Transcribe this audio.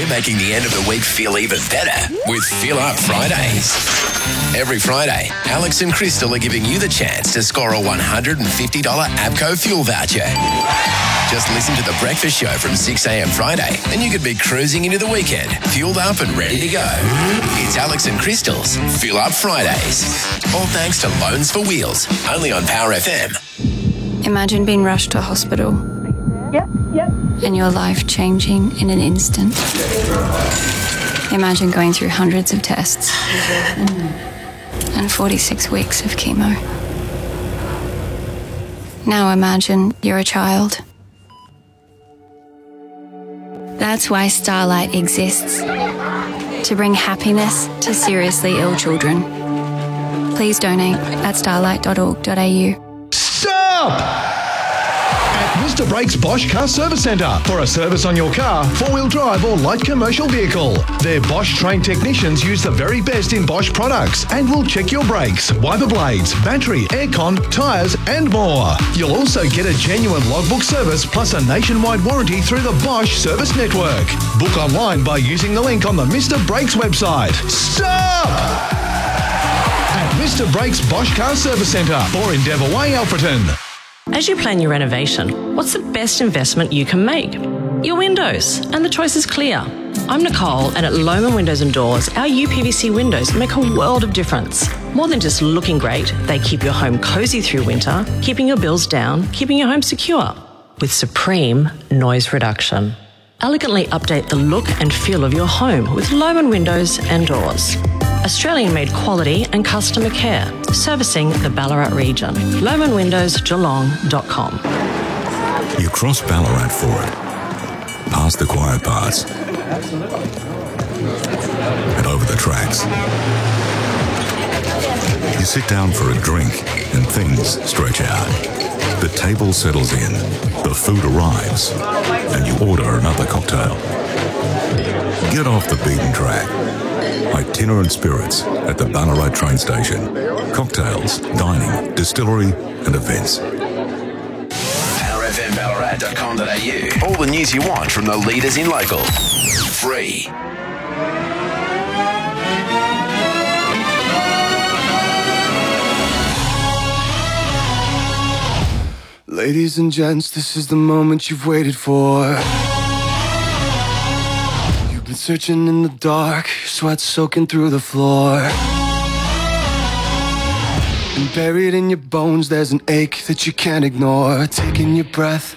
making the end of the week feel even better with Fill Up Fridays. Every Friday, Alex and Crystal are giving you the chance to score a $150 ABCO fuel voucher. Just listen to The Breakfast Show from 6 a.m. Friday and you could be cruising into the weekend, fueled up and ready to go. It's Alex and Crystal's Fill Up Fridays. All thanks to Loans for Wheels, only on Power FM. Imagine being rushed to hospital. Yep. And your life changing in an instant. Imagine going through hundreds of tests and 46 weeks of chemo. Now imagine you're a child. That's why Starlight exists. To bring happiness to seriously ill children. Please donate at starlight.org.au. Stop! At Mr. Brakes Bosch Car Service Centre for a service on your car, four-wheel drive or light commercial vehicle. Their Bosch trained technicians use the very best in Bosch products and will check your brakes, wiper blades, battery, aircon, tyres and more. You'll also get a genuine logbook service plus a nationwide warranty through the Bosch Service Network. Book online by using the link on the Mr. Brakes website. Stop! At Mr. Brakes Bosch Car Service Centre or Endeavour Way, Alfreton. As you plan your renovation, what's the best investment you can make? Your windows, and the choice is clear. I'm Nicole, and at Lohmann Windows and Doors, our UPVC windows make a world of difference. More than just looking great, they keep your home cosy through winter, keeping your bills down, keeping your home secure. With supreme noise reduction. Elegantly update the look and feel of your home with Lohmann Windows and Doors. Australian-made quality and customer care, servicing the Ballarat region. LoehmannWindowsGeelong.com. You cross Ballarat for it, past the quiet parts, and over the tracks. You sit down for a drink and things stretch out. The table settles in, the food arrives, and you order another cocktail. Get off the beaten track. Itinerant Spirits at the Ballarat train station. Cocktails, dining, distillery and events. PowerFMBallarat.com.au. All the news you want from the leaders in local. Free. Ladies and gents, this is the moment you've waited for. Been searching in the dark, sweat soaking through the floor. And buried in your bones, there's an ache that you can't ignore. Taking your breath,